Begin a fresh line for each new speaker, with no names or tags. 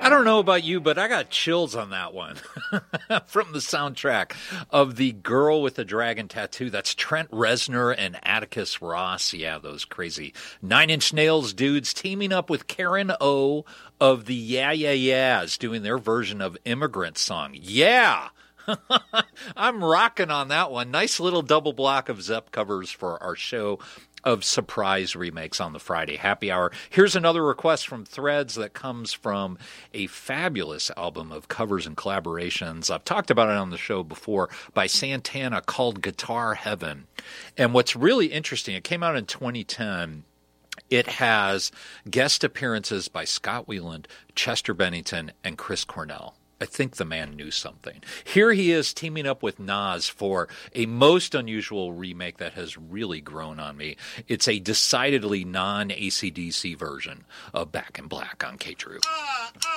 I don't know about you, but I got chills on that one from the soundtrack of The Girl with the Dragon Tattoo. That's Trent Reznor and Atticus Ross. Yeah, those crazy Nine Inch Nails dudes teaming up with Karen O of the Yeah Yeah Yeahs doing their version of Immigrant Song. Yeah! I'm rocking on that one. Nice little double block of Zepp covers for our show of surprise remakes on the Friday Happy Hour. Here's another request from Threads that comes from a fabulous album of covers and collaborations. I've talked about it on the show before, by Santana, called Guitar Heaven. And what's really interesting, it came out in 2010. It has guest appearances by Scott Weiland, Chester Bennington, and Chris Cornell. I think the man knew something. Here he is teaming up with Nas for a most unusual remake that has really grown on me. It's a decidedly non-AC/DC version of Back in Black on K-True.